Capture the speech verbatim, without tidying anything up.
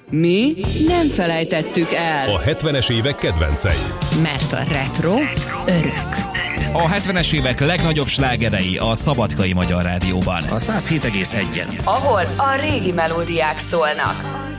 Mi nem felejtettük el. A hetvenes évek kedvenceit. Mert a retro örök. A hetvenes évek legnagyobb slágerei a Szabadkai Magyar Rádióban. A száz hét egész egyen. Ahol a régi melódiák szólnak.